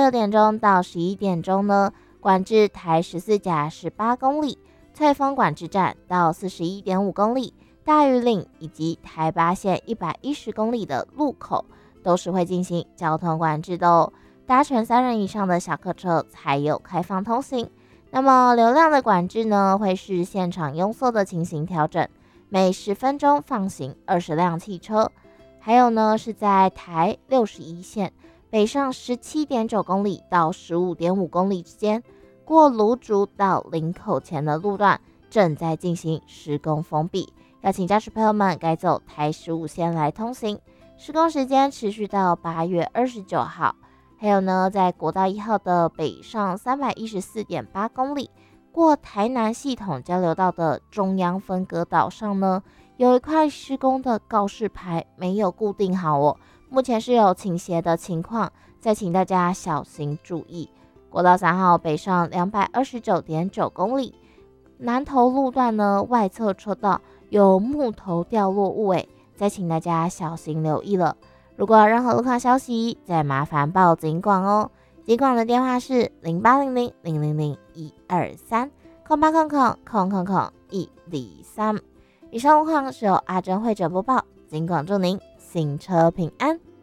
点钟到11点钟呢，管制台14甲18公里、翠峰管制站到41.5公里、大屿岭以及台八线110公里的路口都是会进行交通管制的哦。搭乘3人以上的小客车才有开放通行。那么流量的管制呢，会是现场拥塞的情形调整，每10分钟放行20辆汽车。还有呢，是在台61线北上17.9公里到15.5公里之间，过芦竹到林口前的路段正在进行施工封闭，要请驾驶朋友们改走台15线来通行。施工时间持续到8月29号。还有呢，在国道1号的北上314.8公里，过台南系统交流道的中央分隔岛上呢，有一块施工的告示牌没有固定好哦，目前是有倾斜的情况，再请大家小心注意。国道3号北上229.9公里，南投路段呢，外侧车道有木头掉落物，再请大家小心留意了。如果有任何路况消息，再麻烦报警广哦。警广的电话是0800-000-123，0800-123。以上路况是由阿珍会诊播报，警广祝您行车平安。